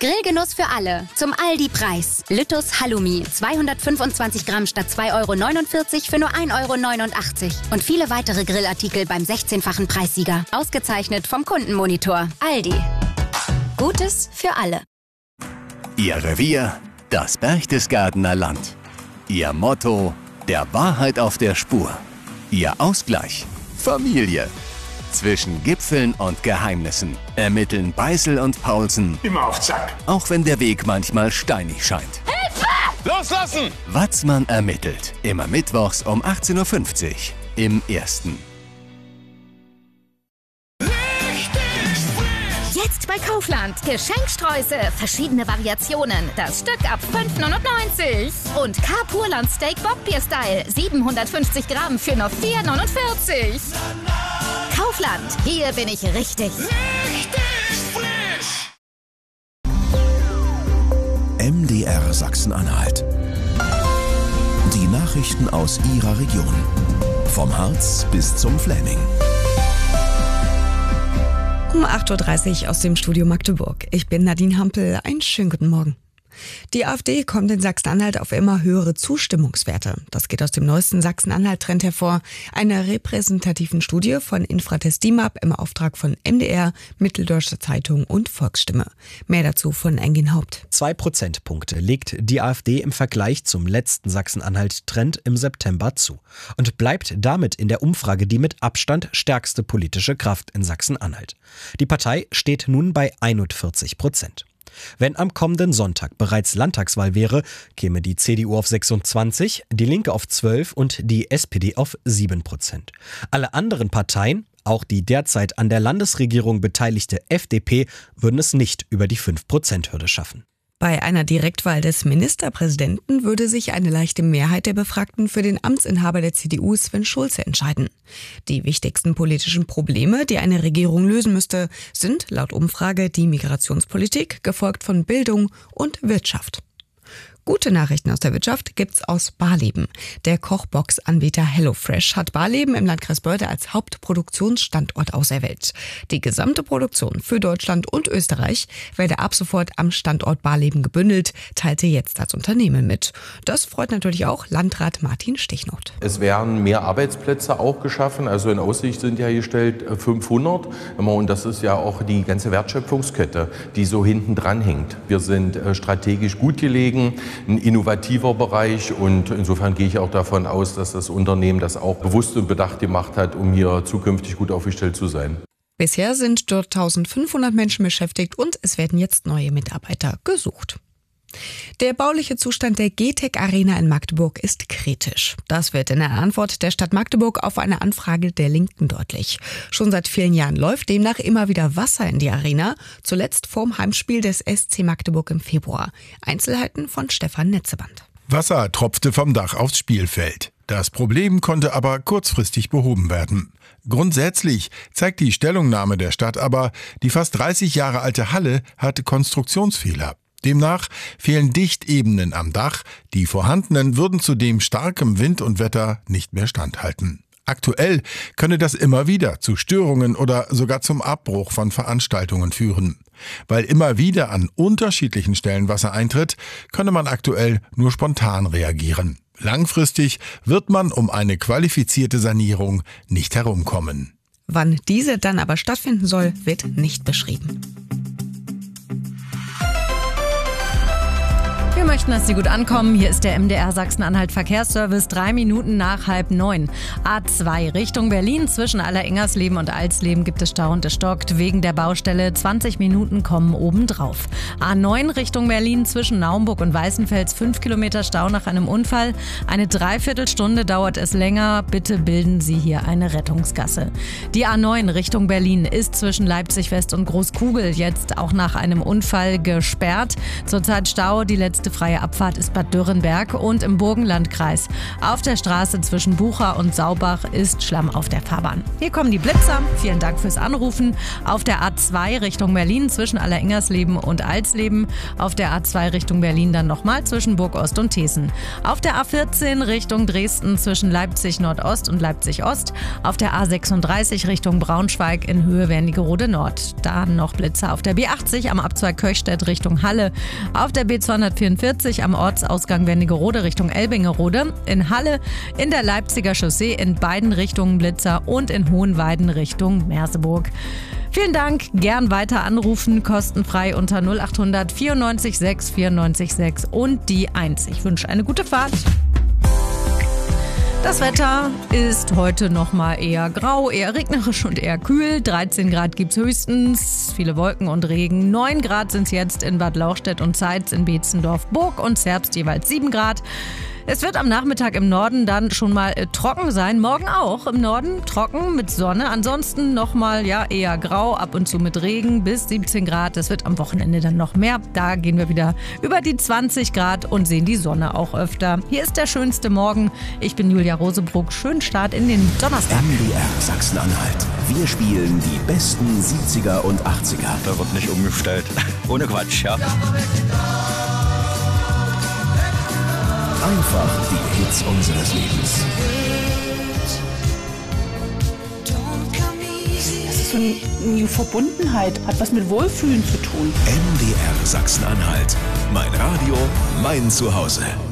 Grillgenuss für alle. Zum Aldi-Preis. Lüttus Halloumi. 225 Gramm statt 2,49 € für nur 1,89 €. Und viele weitere Grillartikel beim 16-fachen Preissieger. Ausgezeichnet vom Kundenmonitor. Aldi. Gutes für alle. Ihr Revier, das Berchtesgadener Land. Ihr Motto, der Wahrheit auf der Spur. Ihr Ausgleich, Familie. Zwischen Gipfeln und Geheimnissen ermitteln Beißel und Paulsen. Immer auf Zack. Auch wenn der Weg manchmal steinig scheint. Hilfe! Loslassen! Watzmann ermittelt. Immer mittwochs um 18:50 Uhr im Ersten. Jetzt bei Kaufland. Geschenksträuße, verschiedene Variationen. Das Stück ab 5,99 € Und K-Purland Steak Bockbier-Style. 750 Gramm für nur 4,49 €. Kaufland, hier bin ich richtig. Richtig frisch! MDR Sachsen-Anhalt. Die Nachrichten aus Ihrer Region. Vom Harz bis zum Fläming. Um 8:30 Uhr aus dem Studio Magdeburg. Ich bin Nadine Hampel. Einen schönen guten Morgen. Die AfD kommt in Sachsen-Anhalt auf immer höhere Zustimmungswerte. Das geht aus dem neuesten Sachsen-Anhalt-Trend hervor, einer repräsentativen Studie von Infratest DIMAP im Auftrag von MDR, Mitteldeutsche Zeitung und Volksstimme. Mehr dazu von Engin Haupt. 2 Prozentpunkte legt die AfD im Vergleich zum letzten Sachsen-Anhalt-Trend im September zu und bleibt damit in der Umfrage die mit Abstand stärkste politische Kraft in Sachsen-Anhalt. Die Partei steht nun bei 41%. Wenn am kommenden Sonntag bereits Landtagswahl wäre, käme die CDU auf 26, die Linke auf 12 und die SPD auf 7%. Alle anderen Parteien, auch die derzeit an der Landesregierung beteiligte FDP, würden es nicht über die 5%-Hürde schaffen. Bei einer Direktwahl des Ministerpräsidenten würde sich eine leichte Mehrheit der Befragten für den Amtsinhaber der CDU, Sven Schulze, entscheiden. Die wichtigsten politischen Probleme, die eine Regierung lösen müsste, sind laut Umfrage die Migrationspolitik, gefolgt von Bildung und Wirtschaft. Gute Nachrichten aus der Wirtschaft gibt's aus Barleben. Der Kochbox-Anbieter HelloFresh hat Barleben im Landkreis Börde als Hauptproduktionsstandort auserwählt. Die gesamte Produktion für Deutschland und Österreich werde ab sofort am Standort Barleben gebündelt, teilte jetzt das Unternehmen mit. Das freut natürlich auch Landrat Martin Stichnot. Es werden mehr Arbeitsplätze auch geschaffen, also in Aussicht sind ja gestellt 500. Und das ist ja auch die ganze Wertschöpfungskette, die so hinten dran hängt. Wir sind strategisch gut gelegen. Ein innovativer Bereich und insofern gehe ich auch davon aus, dass das Unternehmen das auch bewusst und bedacht gemacht hat, um hier zukünftig gut aufgestellt zu sein. Bisher sind dort 1500 Menschen beschäftigt und es werden jetzt neue Mitarbeiter gesucht. Der bauliche Zustand der GTEC Arena in Magdeburg ist kritisch. Das wird in der Antwort der Stadt Magdeburg auf eine Anfrage der Linken deutlich. Schon seit vielen Jahren läuft demnach immer wieder Wasser in die Arena, zuletzt vorm Heimspiel des SC Magdeburg im Februar. Einzelheiten von Stefan Netzeband. Wasser tropfte vom Dach aufs Spielfeld. Das Problem konnte aber kurzfristig behoben werden. Grundsätzlich zeigt die Stellungnahme der Stadt aber, die fast 30 Jahre alte Halle hatte Konstruktionsfehler. Demnach fehlen Dichtebenen am Dach, die vorhandenen würden zudem starkem Wind und Wetter nicht mehr standhalten. Aktuell könne das immer wieder zu Störungen oder sogar zum Abbruch von Veranstaltungen führen. Weil immer wieder an unterschiedlichen Stellen Wasser eintritt, könne man aktuell nur spontan reagieren. Langfristig wird man um eine qualifizierte Sanierung nicht herumkommen. Wann diese dann aber stattfinden soll, wird nicht beschrieben. Wir möchten, dass Sie gut ankommen. Hier ist der MDR Sachsen-Anhalt Verkehrsservice, 3 Minuten nach 8:30. A2 Richtung Berlin. Zwischen Allerengernsleben und Alsleben gibt es Stau und es stockt wegen der Baustelle. 20 Minuten kommen obendrauf. A9 Richtung Berlin zwischen Naumburg und Weißenfels. 5 Kilometer Stau nach einem Unfall. Eine Dreiviertelstunde dauert es länger. Bitte bilden Sie hier eine Rettungsgasse. Die A9 Richtung Berlin ist zwischen Leipzig West und Großkugel jetzt auch nach einem Unfall gesperrt. Zurzeit Stau. Die letzte kostenfreie Abfahrt ist Bad Dürrenberg und im Burgenlandkreis. Auf der Straße zwischen Bucha und Saubach ist Schlamm auf der Fahrbahn. Hier kommen die Blitzer. Vielen Dank fürs Anrufen. Auf der A2 Richtung Berlin zwischen Allerengersleben und Alsleben. Auf der A2 Richtung Berlin dann nochmal zwischen Burgost und Thesen. Auf der A14 Richtung Dresden zwischen Leipzig Nordost und Leipzig Ost. Auf der A36 Richtung Braunschweig in Höhe Wernigerode Nord. Dann noch Blitzer auf der B80 am Abzweig Köchstedt Richtung Halle. Auf der B244 am Ortsausgang Wernigerode Richtung Elbingerode. In Halle, in der Leipziger Chaussee in beiden Richtungen Blitzer und in Hohenweiden Richtung Merseburg. Vielen Dank, gern weiter anrufen, kostenfrei unter 0800 94 6 94 6 und die 1. Ich wünsche eine gute Fahrt. Das Wetter ist heute nochmal eher grau, eher regnerisch und eher kühl. 13 Grad gibt's höchstens, viele Wolken und Regen. 9 Grad sind es jetzt in Bad Lauchstädt und Zeitz, in Beetzendorf, Burg und Zerbst jeweils 7 Grad. Es wird am Nachmittag im Norden dann schon mal trocken sein. Morgen auch im Norden trocken mit Sonne. Ansonsten nochmal eher grau, ab und zu mit Regen bis 17 Grad. Es wird am Wochenende dann noch mehr. Da gehen wir wieder über die 20 Grad und sehen die Sonne auch öfter. Hier ist der schönste Morgen. Ich bin Julia Rosebruck. Schönen Start in den Donnerstag. MDR Sachsen-Anhalt. Wir spielen die besten 70er und 80er. Da wird nicht umgestellt. Ohne Quatsch, ja. Einfach die Hits unseres Lebens. Das ist so eine Verbundenheit, hat was mit Wohlfühlen zu tun. MDR Sachsen-Anhalt. Mein Radio, mein Zuhause.